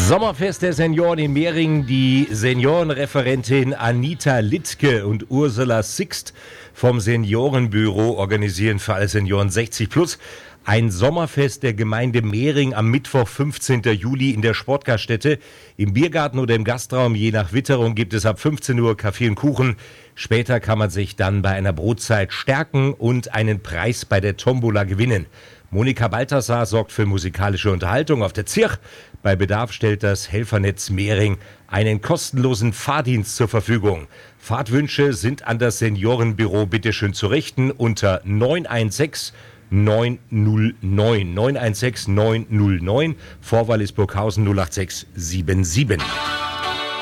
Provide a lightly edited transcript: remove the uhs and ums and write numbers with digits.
Sommerfest der Senioren in Mehring. Die Seniorenreferentin Anita Littke und Ursula Sixt vom Seniorenbüro organisieren für alle Senioren 60 plus ein Sommerfest der Gemeinde Mehring am Mittwoch, 15. Juli in der Sportgaststätte. Im Biergarten oder im Gastraum, je nach Witterung, gibt es ab 15 Uhr Kaffee und Kuchen. Später kann man sich dann bei einer Brotzeit stärken und einen Preis bei der Tombola gewinnen. Monika Balthasar sorgt für musikalische Unterhaltung auf der Zirch. Bei Bedarf stellt das Helfernetz Mehring einen kostenlosen Fahrdienst zur Verfügung. Fahrtwünsche sind an das Seniorenbüro bitteschön zu richten unter 916 909. 916 909. Vorwahl ist Burghausen 08677.